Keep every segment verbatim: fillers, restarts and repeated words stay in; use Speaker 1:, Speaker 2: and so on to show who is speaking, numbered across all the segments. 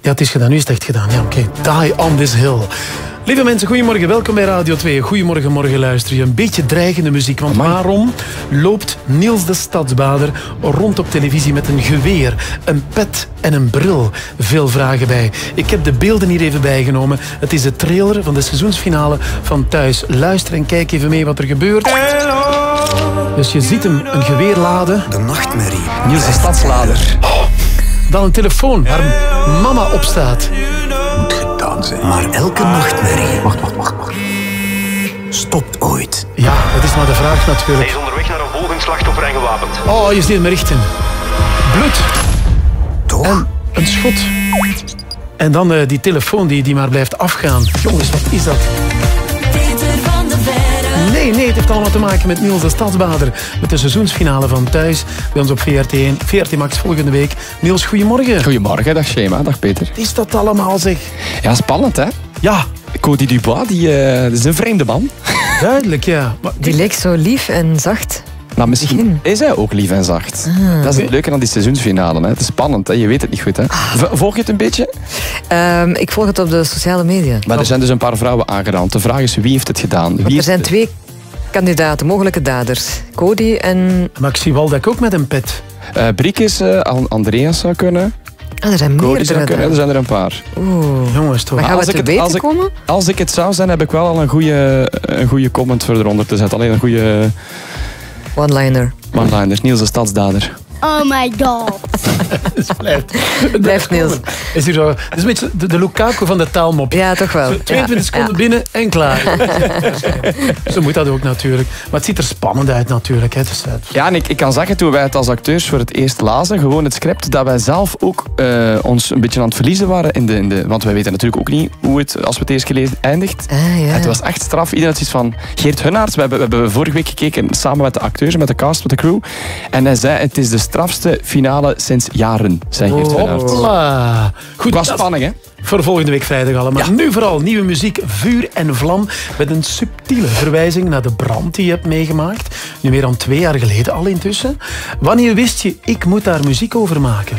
Speaker 1: Ja, het is gedaan. Nu is het echt gedaan. Ja, oké. Okay. Die on this hill. Lieve mensen, goedemorgen. Welkom bij Radio twee. Goedemorgen, morgen luister je. Een beetje dreigende muziek. Want waarom loopt Niels de Stadsbader rond op televisie met een geweer, een pet en een bril? Veel vragen bij. Ik heb de beelden hier even bijgenomen. Het is de trailer van de seizoensfinale van Thuis. Luister en kijk even mee wat er gebeurt. Dus je ziet hem een geweer laden.
Speaker 2: De nachtmerrie.
Speaker 3: Niels de Stadslader.
Speaker 1: Oh, dan een telefoon waar mama op staat.
Speaker 2: Moet gedaan zijn. Maar elke nachtmerrie... Wacht, wacht, wacht, wacht. Stopt ooit.
Speaker 1: Ja, dat is maar de vraag natuurlijk.
Speaker 4: Hij is onderweg naar een volgend slachtoffer en gewapend.
Speaker 1: Oh, je ziet me richten. Bloed.
Speaker 2: Toch?
Speaker 1: En een schot. En dan uh, die telefoon die, die maar blijft afgaan. Jongens, wat is dat? Nee, nee, het heeft allemaal te maken met Niels de Stadsbader. Met de seizoensfinale van Thuis. Bij ons op V R T één. V R T Max volgende week. Niels, goedemorgen.
Speaker 3: Goedemorgen, dag Shema, dag Peter.
Speaker 1: Wat is dat allemaal, zeg?
Speaker 3: Ja, spannend hè?
Speaker 1: Ja.
Speaker 3: Cody Dubois, die uh, is een vreemde man.
Speaker 1: Duidelijk, ja. Maar
Speaker 5: die leek zo lief en zacht.
Speaker 3: Maar misschien begin. Is hij ook lief en zacht. Ah. Dat is het leuke aan die seizoensfinale. Hè. Het is spannend, hè. Je weet het niet goed. Hè. Volg je het een beetje?
Speaker 5: Um, ik volg het op de sociale media.
Speaker 3: Maar er zijn dus een paar vrouwen aangerand. De vraag is, wie heeft het gedaan? Wie
Speaker 5: er zijn twee kandidaten, mogelijke daders. Cody en...
Speaker 1: Maxi Waldeck ook met een pet.
Speaker 3: Uh, Briek is uh, Andreas zou kunnen.
Speaker 5: Ah, er zijn meerdere.
Speaker 3: Er zijn er een paar.
Speaker 5: Oeh.
Speaker 1: Jongens, toch.
Speaker 5: Maar gaan we het te weten
Speaker 3: als ik,
Speaker 5: komen?
Speaker 3: Als ik het zou zijn, heb ik wel al een goede, een goede comment voor eronder te zetten. Alleen een goede...
Speaker 5: One-liner.
Speaker 3: One-liner. Niels de Stadsdader.
Speaker 6: Oh my god.
Speaker 1: Het blijft, het
Speaker 5: blijft Niels.
Speaker 1: Is hier zo, het is een beetje de, de Lukaku van de taalmop.
Speaker 5: Ja, toch wel.
Speaker 1: Zo tweeëntwintig
Speaker 5: ja.
Speaker 1: seconden ja. binnen en klaar. Zo moet dat ook natuurlijk. Maar het ziet er spannend uit natuurlijk. Hè. Dus,
Speaker 3: ja, en ik, ik kan zeggen, toen wij het als acteurs voor het eerst lazen, gewoon het script, dat wij zelf ook uh, ons een beetje aan het verliezen waren. In de, in de, want wij weten natuurlijk ook niet hoe het, als we het eerst gelezen, eindigt.
Speaker 5: Ah, ja.
Speaker 3: Het was echt straf. Iedereen had iets van Geert Hunnaerts. We hebben, we hebben vorige week gekeken samen met de acteurs, met de cast, met de crew. En hij zei, het is de strafste finale sinds jaren, zei Geert Hunnaerts.
Speaker 1: Hopla. Goed,
Speaker 3: was spanning, hè?
Speaker 1: Voor volgende week vrijdag allemaal. Ja. Nu vooral nieuwe muziek, Vuur en Vlam. Met een subtiele verwijzing naar de brand die je hebt meegemaakt. Nu meer dan twee jaar geleden al intussen. Wanneer wist je, ik moet daar muziek over maken?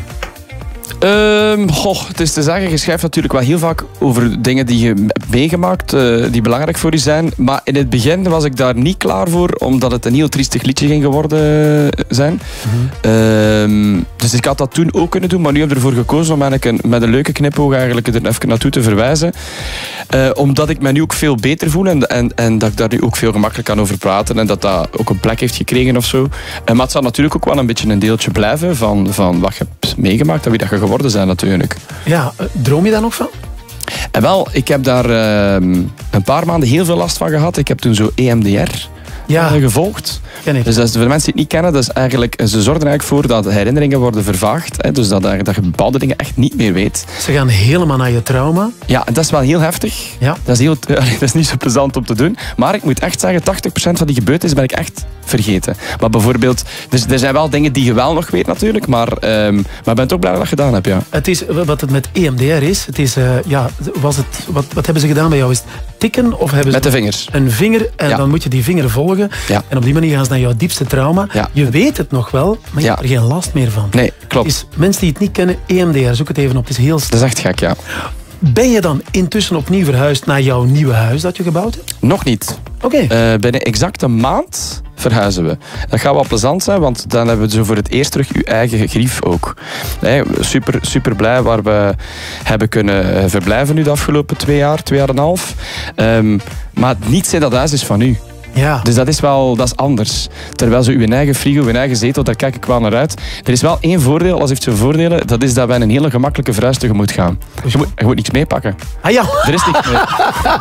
Speaker 3: Um, goh, het is te zeggen, je schrijft natuurlijk wel heel vaak over dingen die je hebt meegemaakt, uh, die belangrijk voor je zijn. Maar in het begin was ik daar niet klaar voor, omdat het een heel triestig liedje ging geworden zijn. Mm-hmm. Um, dus ik had dat toen ook kunnen doen, maar nu heb ik ervoor gekozen om eigenlijk een, met een leuke knipoog eigenlijk er even naartoe te verwijzen. Uh, omdat ik me nu ook veel beter voel en, en, en dat ik daar nu ook veel gemakkelijk kan over praten en dat dat ook een plek heeft gekregen of zo. Uh, maar het zal natuurlijk ook wel een beetje een deeltje blijven van, van wat je hebt meegemaakt en wie dat je geworden zijn natuurlijk.
Speaker 1: Ja, droom je daar nog van?
Speaker 3: En wel, ik heb daar uh, een paar maanden heel veel last van gehad. Ik heb toen zo E M D R
Speaker 1: ja.
Speaker 3: uh, gevolgd. Dus dat is, voor de mensen die het niet kennen, dat is eigenlijk, ze zorgen er eigenlijk voor dat herinneringen worden vervaagd. Hè, dus dat, dat je bepaalde dingen echt niet meer weet.
Speaker 1: Ze gaan helemaal naar je trauma.
Speaker 3: Ja, en dat is wel heel heftig.
Speaker 1: Ja.
Speaker 3: Dat, is heel, dat is niet zo plezant om te doen. Maar ik moet echt zeggen, tachtig procent van die gebeurtenissen ben ik echt vergeten. Maar bijvoorbeeld, dus, er zijn wel dingen die je wel nog weet natuurlijk, maar, um, maar ik ben toch blij dat je dat gedaan hebt, ja.
Speaker 1: Het is, wat het met E M D R is, het is, uh, ja, was het, wat, wat hebben ze gedaan bij jou? Is het tikken of hebben ze...
Speaker 3: Met de vingers.
Speaker 1: Een vinger en ja. dan moet je die vinger volgen.
Speaker 3: Ja.
Speaker 1: En op die manier gaan ze naar jouw diepste trauma.
Speaker 3: Ja.
Speaker 1: Je weet het nog wel, maar je
Speaker 3: ja.
Speaker 1: hebt er geen last meer van.
Speaker 3: Nee, klopt.
Speaker 1: Is, mensen die het niet kennen, E M D R, zoek het even op. Het is heel...
Speaker 3: Dat is echt gek, ja.
Speaker 1: Ben je dan intussen opnieuw verhuisd naar jouw nieuwe huis dat je gebouwd hebt?
Speaker 3: Nog niet.
Speaker 1: Oké.
Speaker 3: Okay. Uh, binnen exact een maand verhuizen we. Dat gaat wel plezant zijn, want dan hebben we zo voor het eerst terug uw eigen grief ook. Nee, super, super blij waar we hebben kunnen verblijven nu de afgelopen twee jaar, twee jaar en een half. Um, maar niets in dat huis is van u.
Speaker 1: Ja.
Speaker 3: Dus dat is wel dat is anders. Terwijl zo uw eigen frigo, uw eigen zetel, daar kijk ik wel naar uit. Er is wel één voordeel, als heeft zo'n voordelen, dat is dat wij een hele gemakkelijke verhuis tegemoet gaan. Je moet, je moet niks meepakken.
Speaker 1: Ah ja.
Speaker 3: Er is niks mee.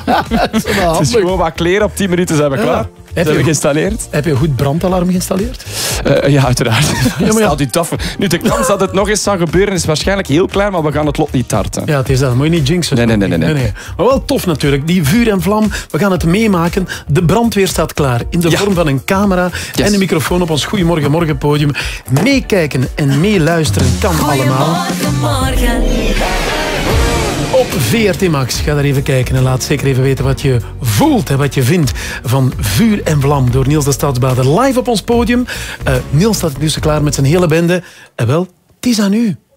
Speaker 3: Het is gewoon wat kleren, op tien minuten zijn we ja. klaar. Heb je, geïnstalleerd.
Speaker 1: Heb je een goed brandalarm geïnstalleerd?
Speaker 3: Uh, ja, uiteraard.
Speaker 1: Ja, maar ja.
Speaker 3: Die toffe. Nu, de kans dat het nog eens zou gebeuren is waarschijnlijk heel klein, maar we gaan het lot niet tarten.
Speaker 1: Ja, het is dat. Moet je niet jinxen.
Speaker 3: Nee nee nee, nee, nee, nee.
Speaker 1: Maar wel tof natuurlijk. Die Vuur en Vlam, we gaan het meemaken. De brandweer staat klaar. In de ja. vorm van een camera yes. en een microfoon op ons Goedemorgen Morgen podium. Meekijken en meeluisteren kan allemaal.
Speaker 7: Morgen.
Speaker 1: Op V R T Max. Ga daar even kijken en laat zeker even weten wat je voelt en wat je vindt van Vuur en Vlam door Niels de Stadsbader live op ons podium. Uh, Niels staat intussen klaar met zijn hele bende. En wel, het is aan u.